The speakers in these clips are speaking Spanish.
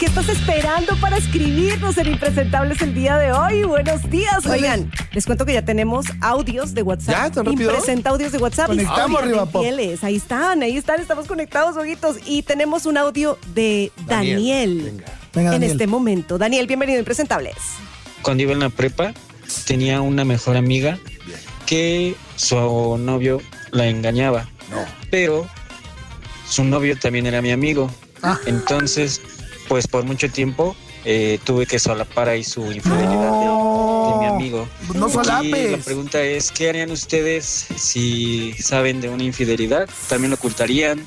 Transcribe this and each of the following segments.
¿Qué estás esperando para escribirnos en Impresentables el día de hoy? Buenos días. Oigan, les cuento que ya tenemos audios de WhatsApp. ¿Ya? ¿Tan rápido? Impresenta audios de WhatsApp. Conectamos, Riva Pop. Ahí están, estamos conectados, ojitos. Y tenemos un audio de Daniel. Venga, en Daniel. este momento. Daniel, bienvenido a Impresentables. Cuando iba en la prepa, tenía una mejor amiga que su novio la engañaba. Pero su novio también era mi amigo. Entonces, pues por mucho tiempo tuve que solapar ahí su infidelidad de mi amigo. No Y solapes. la pregunta es, ¿qué harían ustedes si saben de una infidelidad? ¿También lo ocultarían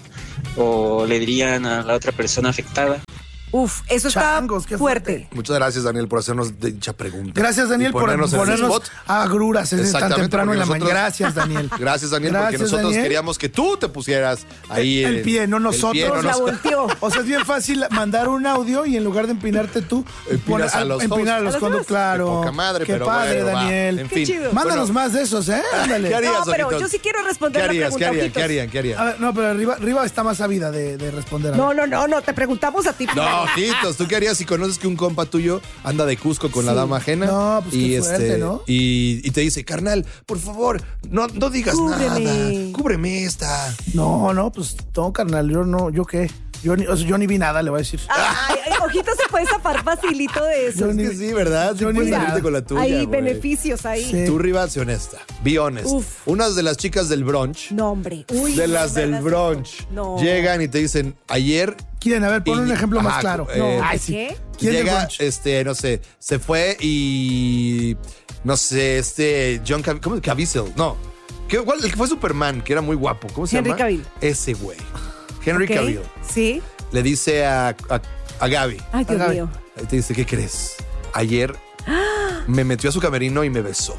o le dirían a la otra persona afectada? Uf, eso Changos, está qué fuerte. Muchas gracias, Daniel, por hacernos dicha pregunta. Gracias, Daniel, Y por ponernos en el ponernos spot. agruras tan Exactamente, temprano en la porque mañana. nosotros- Gracias, Daniel. Gracias, Daniel, porque Gracias, nosotros Daniel. queríamos que tú te pusieras ahí El pie, no nosotros. pie, no Nos la nos- volteó. O sea, es bien fácil mandar un audio y en lugar de empinarte tú, Empinas a los empinar a los hosts. conductos, claro. Qué poca madre, Qué pero padre, bueno, va. Daniel. En Qué fin. chido. Mándanos Bueno, más de esos, ¿eh? Ándale. ¿qué harías, No, pero ojitos? yo sí quiero ¿Qué responder la harías? pregunta, ojitos. ¿Qué harías? A ver, no, pero Riva está más ávida de responder. A ver. No, te preguntamos a ti. No, ojitos, ¿tú qué harías si conoces que un compa tuyo anda de Cusco con la Sí. dama ajena? No, pues qué fuerte, ¿no? Y te dice, carnal, por favor, no digas Cúbreme. nada. Cúbreme esta. No, pues no, carnal, ¿yo qué? Yo ni vi nada, le voy a decir. Ay, ojitos se puede zafar facilito de eso. Yo Es ni- que sí, ¿verdad? Sí yo ni puedes nada. salirte con la tuya, Hay güey. beneficios ahí. Sí. Tú, Riva, sé honesta. Be honest. Uf. Unas de las chicas del brunch, No, hombre. Uy, de las no, del ¿verdad? brunch, No. llegan y te dicen, ayer... ¿Quieren? A ver, pon un ejemplo más Ajá, claro. No, Ay, ¿de sí. qué? ¿Quién de Llega, brunch? no sé, se fue y... No sé, John Caviezel. No. ¿Cuál? El que fue Superman, que era muy guapo. ¿Cómo se Henry llama? Cavill. Ese güey. Henry Ok, Cavill. Sí. Le dice a Gaby. Ay, Dios Gaby. mío. Ahí te dice, ¿qué crees? Ayer me metió a su camerino y me besó.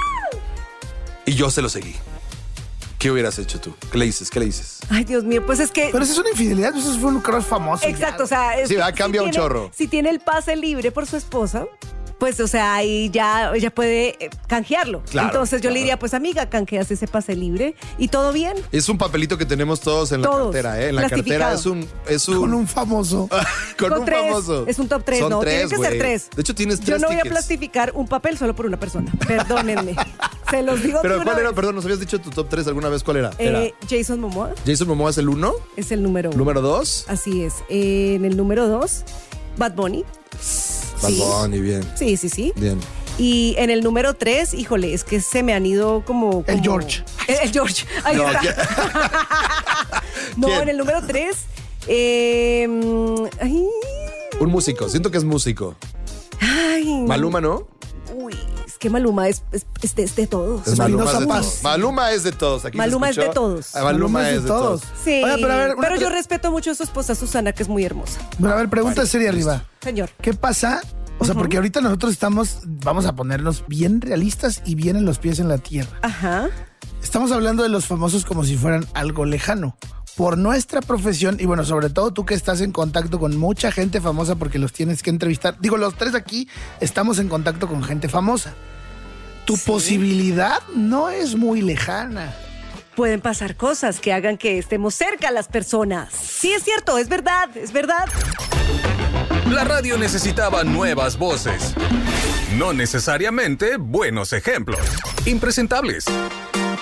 Y yo se lo seguí. ¿Qué hubieras hecho tú? ¿Qué le dices? Ay, Dios mío. Pues es que. Pero esa es una infidelidad, eso fue un crush famoso. Exacto, ya. o sea. Sí, va, cambia un chorro. Si tiene el pase libre por su esposa, pues, o sea, ahí ya ella puede canjearlo. Claro, Entonces yo le claro. diría, pues, amiga, canjeas ese pase libre y todo bien. Es un papelito que tenemos todos en la Todos, cartera, ¿eh? En la cartera plastificado. es un... Con un famoso. con un tres. famoso. Es un top 3, Son no, tres, tiene que ser güey. 3. De hecho, tienes 3 Yo no voy a tickets. plastificar un papel solo por una persona. Perdónenme. Se los digo de Pero una ¿cuál era? vez. Perdón, ¿nos habías dicho tu top 3 alguna vez? ¿Cuál era? Era Jason Momoa Jason Momoa es el 1, es el número 1. número 2. Así es. En el número 2, Bad Bunny. Bad Sí. Bunny, bien. Sí. Bien. Y en el número 3, híjole, es que se me han ido como... El George. El George. Ahí No, está. ¿quién? No, ¿Quién? en el número 3... Un músico, siento que es músico. Ay. Maluma, ¿no? Uy, es que Maluma es de todos. Es Maluma Espinosa es de Paz. todos. Maluma es de todos. Aquí se Maluma es de escuchó. todos. Ah, Maluma es de todos. Sí, Oye, pero a ver, una yo respeto mucho a su esposa Susana, que es muy hermosa. Bueno, a ver, pregunta seria, Riva. Señor. ¿Qué pasa? O sea, porque ahorita nosotros vamos a ponernos bien realistas y bien en los pies en la tierra. Ajá. Estamos hablando de los famosos como si fueran algo lejano. Por nuestra profesión, y bueno, sobre todo tú que estás en contacto con mucha gente famosa porque los tienes que entrevistar. Digo, los tres aquí estamos en contacto con gente famosa. Tu posibilidad no es muy lejana. Pueden pasar cosas que hagan que estemos cerca a las personas. Sí, es cierto, es verdad, es verdad. La radio necesitaba nuevas voces, no necesariamente buenos ejemplos. Impresentables.